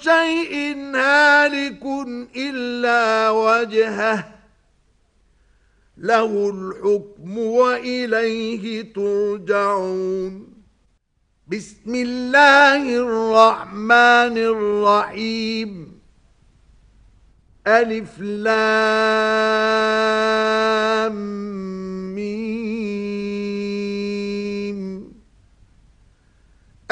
شيء هالك إلا وجهه له الحكم وإليه ترجعون بسم الله الرحمن الرحيم ألف لام